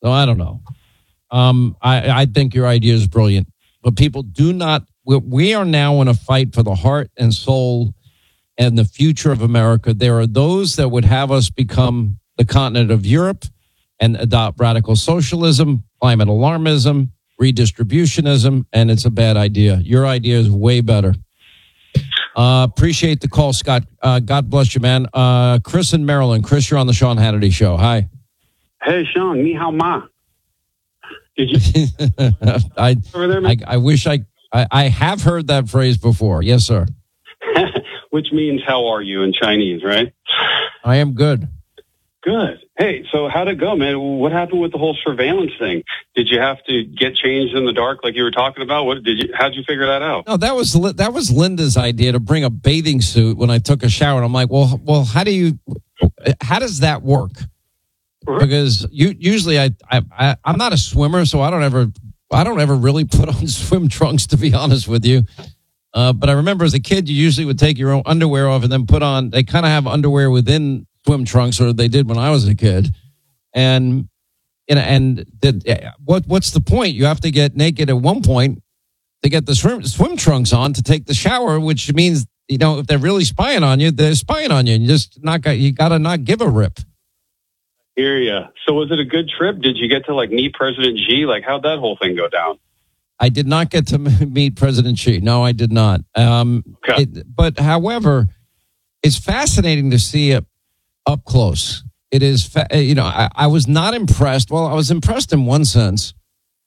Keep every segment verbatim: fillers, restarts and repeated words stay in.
So I don't know. Um, I, I think your idea is brilliant, but people do not. We, we are now in a fight for the heart and soul and the future of America. There are those that would have us become the continent of Europe and adopt radical socialism, climate alarmism, redistributionism, and it's a bad idea. Your idea is way better. Uh, appreciate the call, Scott. Uh, God bless you, man. Uh, Chris in Maryland. Chris, you're on the Sean Hannity Show. Hi. Hey, Sean. Ni hao ma. Did you? I, over there, I, I wish I, I, I have heard that phrase before. Yes, sir. Which means, how are you in Chinese, right? I am good. Good. Hey, so how'd it go, man? What happened with the whole surveillance thing? Did you have to get changed in the dark like you were talking about? What did you? How'd you figure that out? No, that was that was Linda's idea to bring a bathing suit when I took a shower. And I'm like, well, well, how do you? How does that work? Because you usually I, I I'm not a swimmer, so I don't ever I don't ever really put on swim trunks, to be honest with you. Uh, but I remember as a kid, you usually would take your own underwear off and then put on. They kind of have underwear within swim trunks, or they did when I was a kid. And you know, and the, what what's the point? You have to get naked at one point to get the swim swim trunks on to take the shower, which means, you know, if they're really spying on you, they're spying on you, and you just not got you got to not give a rip. Hear ya. So was it a good trip? Did you get to like meet President Xi? Like, how'd that whole thing go down? I did not get to meet President Xi. No, I did not. Um, okay. it, but however, it's fascinating to see it up close. It is, fa- you know, I, I was not impressed. Well, I was impressed in one sense,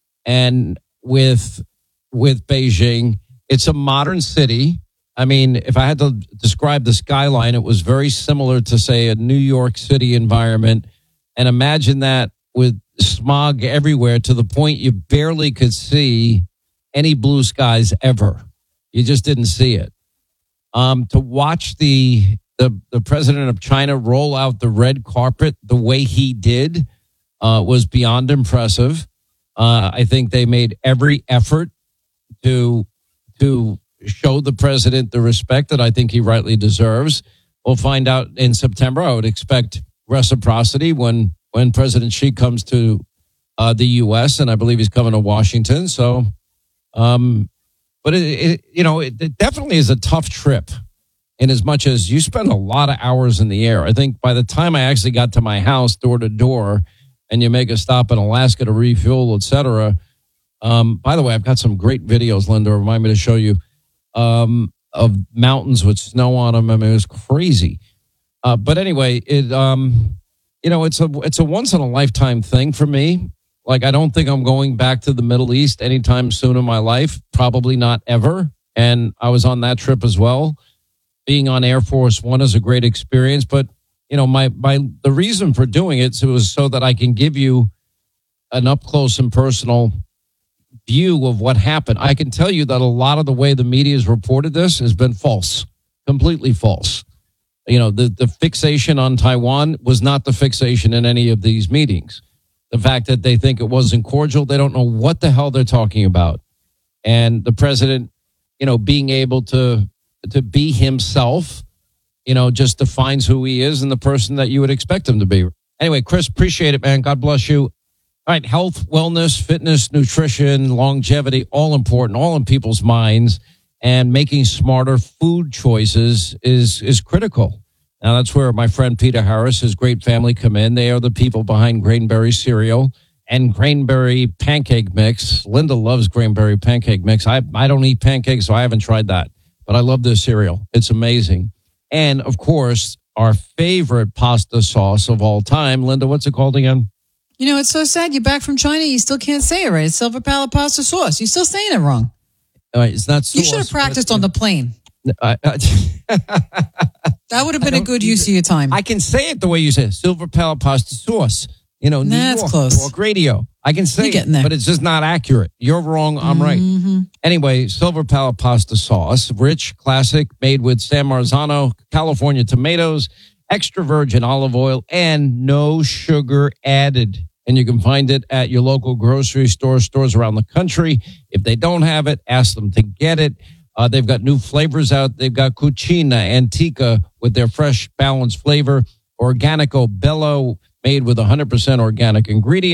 and with with Beijing, it's a modern city. I mean, if I had to describe the skyline, it was very similar to, say, a New York City environment. And imagine that with smog everywhere to the point you barely could see any blue skies ever. You just didn't see it. Um, to watch the, the the president of China roll out the red carpet the way he did uh, was beyond impressive. Uh, I think they made every effort to to show the president the respect that I think he rightly deserves. We'll find out in September. I would expect reciprocity when when President Xi comes to uh, the U S, and I believe he's coming to Washington. So, um, but it, it you know it, it definitely is a tough trip, in as much as you spend a lot of hours in the air. I think by the time I actually got to my house, door to door, and you make a stop in Alaska to refuel, et cetera. Um, by the way, I've got some great videos, Linda. Remind me to show you um, of mountains with snow on them. I mean, it was crazy. Uh, but anyway, it um, you know, it's a it's a once in a lifetime thing for me. Like, I don't think I'm going back to the Middle East anytime soon in my life. Probably not ever. And I was on that trip as well. Being on Air Force One is a great experience. But you know, my my the reason for doing it was so that I can give you an up close and personal view of what happened. I can tell you that a lot of the way the media has reported this has been false, completely false. You know, the, the fixation on Taiwan was not the fixation in any of these meetings. The fact that they think it wasn't cordial, they don't know what the hell they're talking about. And the president, you know, being able to to be himself, you know, just defines who he is and the person that you would expect him to be. Anyway, Chris, appreciate it, man. God bless you. All right, health, wellness, fitness, nutrition, longevity, all important, all in people's minds. And making smarter food choices is is critical. Now, that's where my friend Peter Harris, his great family, come in. They are the people behind Grainberry cereal and Grainberry pancake mix. Linda loves Grainberry pancake mix. I, I don't eat pancakes, so I haven't tried that. But I love this cereal. It's amazing. And, of course, our favorite pasta sauce of all time. Linda, what's it called again? You know, it's so sad. You're back from China. You still can't say it right. It's Silver Palate pasta sauce. You're still saying it wrong. All right, it's not sauce. You should have practiced on the plane. I, I, that would have been a good use of your time. I can say it the way you say it. Silver Palate pasta sauce. You know, New That's York, close. Talk radio. I can say You're it, there. but it's just not accurate. You're wrong. I'm mm-hmm. right. Anyway, Silver Palate pasta sauce, rich, classic, made with San Marzano, California tomatoes, extra virgin olive oil, and no sugar added. And you can find it at your local grocery store, stores around the country. If they don't have it, ask them to get it. Uh, they've got new flavors out. They've got Cucina Antica with their fresh, balanced flavor. Organico Bello, made with one hundred percent organic ingredients.